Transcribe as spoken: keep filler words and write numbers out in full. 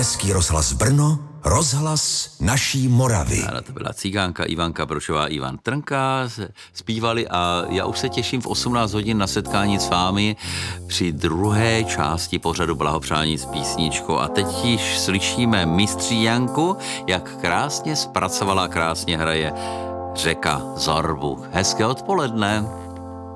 Český rozhlas Brno, rozhlas naší Moravy. Ano, to byla cigánka Ivanka Brošová, Ivan Trnka, zpívali a já už se těším v osmnáct hodin na setkání s vámi při druhé části pořadu Blahopřání s písničkou. A teď již slyšíme mistří Janku, jak krásně zpracovala, krásně hraje Řeka Zorbu. Hezké odpoledne.